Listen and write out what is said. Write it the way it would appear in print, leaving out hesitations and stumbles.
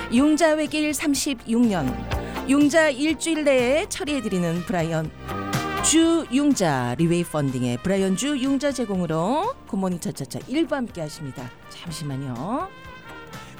융자 외길 36년, 융자 일주일 내에 처리해드리는 브라이언 주 융자 리웨이 펀딩의 브라이언 주 융자 제공으로 굿모닝 차차차 1부 함께 하십니다. 잠시만요.